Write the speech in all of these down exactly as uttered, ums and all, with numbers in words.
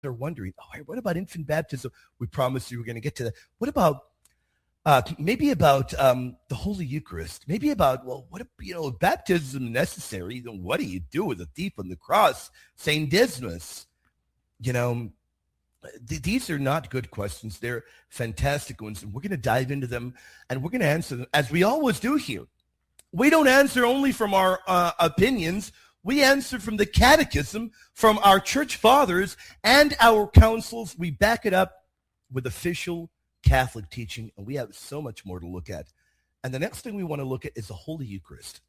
are wondering, all right, what about infant baptism? We promised you were going to get to that. What about uh, maybe about um, the Holy Eucharist? Maybe about, well, what if, you know, if baptism is necessary, then what do you do with a thief on the cross, Saint Dismas? You know, th- these are not good questions. They're fantastic ones, and we're going to dive into them, and we're going to answer them as we always do here. We don't answer only from our uh, opinions. We answer from the catechism, from our church fathers, and our councils. We back it up with official Catholic teaching, and we have so much more to look at. And the next thing we want to look at is the Holy Eucharist.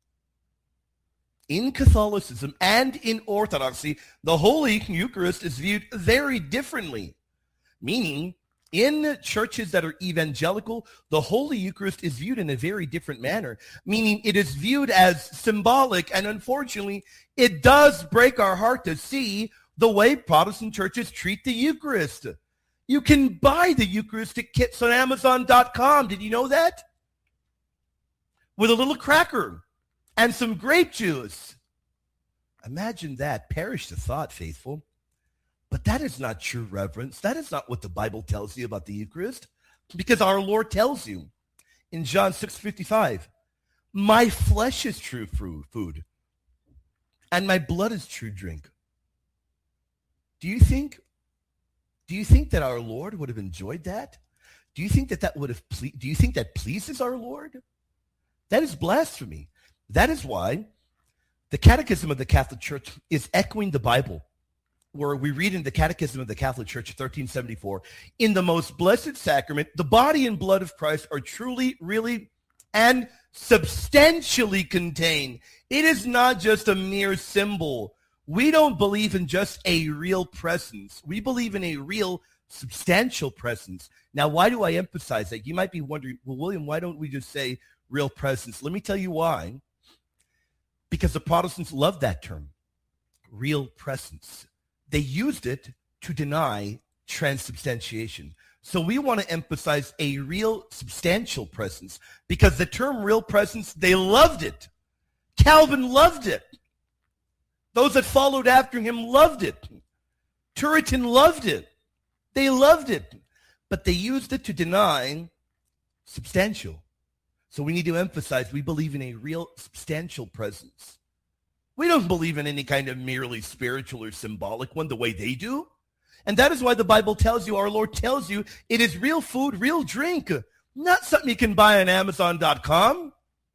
In Catholicism and in Orthodoxy, the Holy Eucharist is viewed very differently, meaning in churches that are evangelical, the Holy Eucharist is viewed in a very different manner, meaning it is viewed as symbolic, and unfortunately, it does break our heart to see the way Protestant churches treat the Eucharist. You can buy the Eucharistic kits on Amazon dot com. Did you know that? With a little cracker and some grape juice. Imagine that. Perish the thought, faithful. But that is not true reverence. That is not what the Bible tells you about the Eucharist, because our Lord tells you in John six fifty-five, my flesh is true food, and my blood is true drink. Do you think, do you think that our Lord would have enjoyed that? Do you think that that would have, ple- do you think that pleases our Lord? That is blasphemy. That is why the Catechism of the Catholic Church is echoing the Bible, where we read in the Catechism of the Catholic Church, thirteen seventy-four, in the most blessed sacrament, the body and blood of Christ are truly, really, and substantially contained. It is not just a mere symbol. We don't believe in just a real presence. We believe in a real, substantial presence. Now, why do I emphasize that? You might be wondering, well, William, why don't we just say real presence? Let me tell you why. Because the Protestants love that term, real presence. They used it to deny transubstantiation. So we want to emphasize a real substantial presence, because the term real presence, they loved it. Calvin loved it. Those that followed after him loved it. Turretin loved it. They loved it. But they used it to deny substantial. So we need to emphasize we believe in a real substantial presence. We don't believe in any kind of merely spiritual or symbolic one the way they do. And that is why the Bible tells you, our Lord tells you, it is real food, real drink, not something you can buy on Amazon dot com.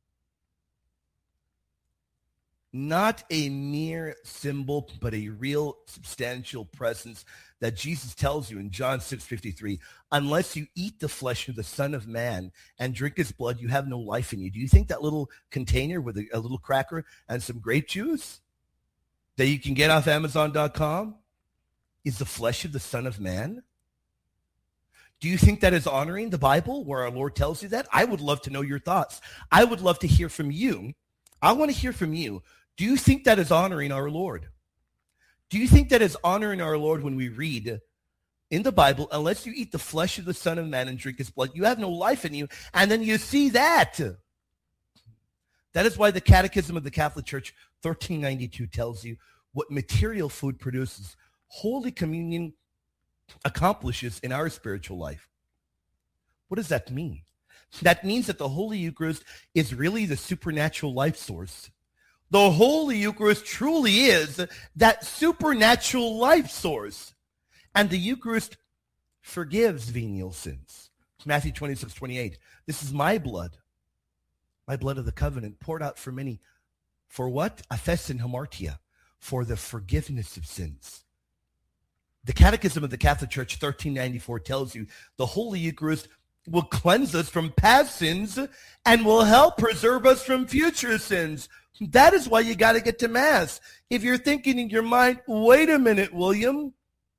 Not a mere symbol, but a real substantial presence that Jesus tells you in John six fifty-three, unless you eat the flesh of the Son of Man and drink his blood, you have no life in you. Do you think that little container with a, a little cracker and some grape juice that you can get off Amazon dot com is the flesh of the Son of Man? Do you think that is honoring the Bible where our Lord tells you that? I would love to know your thoughts. I would love to hear from you. I want to hear from you. Do you think that is honoring our Lord? Do you think that is honoring our Lord when we read in the Bible, unless you eat the flesh of the Son of Man and drink his blood, you have no life in you, and then you see that? That is why the Catechism of the Catholic Church, thirteen ninety-two, tells you what material food produces, Holy Communion accomplishes in our spiritual life. What does that mean? That means that the Holy Eucharist is really the supernatural life source. The Holy Eucharist truly is that supernatural life source. And the Eucharist forgives venial sins. Matthew twenty-six, twenty-eight. This is my blood, my blood of the covenant, poured out for many. For what? Aphes and hamartia, for the forgiveness of sins. The Catechism of the Catholic Church, thirteen ninety-four, tells you the Holy Eucharist will cleanse us from past sins and will help preserve us from future sins. That is why you got to get to Mass. If you're thinking in your mind, wait a minute, William,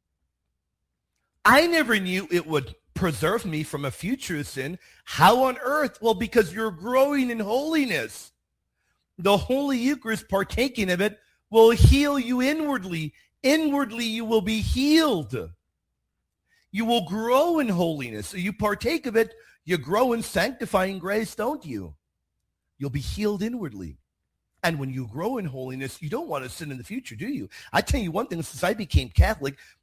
I never knew it would preserve me from a future sin. How on earth? Well, because you're growing in holiness. The Holy Eucharist, partaking of it, will heal you inwardly. Inwardly, you will be healed. You will grow in holiness. So you partake of it, you grow in sanctifying grace, don't you? You'll be healed inwardly. And when you grow in holiness, you don't want to sin in the future, do you? I tell you one thing, since I became Catholic,